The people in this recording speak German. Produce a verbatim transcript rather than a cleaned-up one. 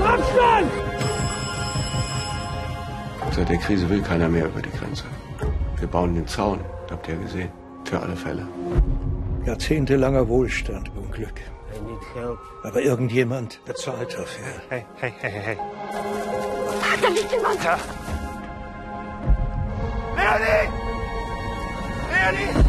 Abstand! Seit der Krise will keiner mehr über die Grenze. Wir bauen den Zaun, habt ihr gesehen, für alle Fälle. Jahrzehntelanger Wohlstand und Glück. Aber irgendjemand bezahlt dafür. Hey, hey, hey, hey, hey. Da liegt jemand! Ja. Leonie! Leonie!